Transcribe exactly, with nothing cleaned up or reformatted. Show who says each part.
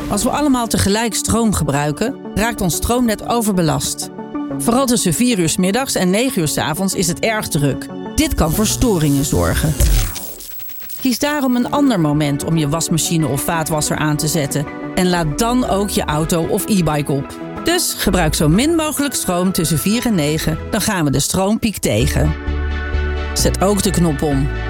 Speaker 1: Als we allemaal tegelijk stroom gebruiken, raakt ons stroomnet overbelast. Vooral tussen vier uur 's middags en negen uur 's avonds is het erg druk. Dit kan voor storingen zorgen. Kies daarom een ander moment om je wasmachine of vaatwasser aan te zetten. En laad dan ook je auto of e-bike op. Dus gebruik zo min mogelijk stroom tussen vier en negen, dan gaan we de stroompiek tegen. Zet ook de knop om.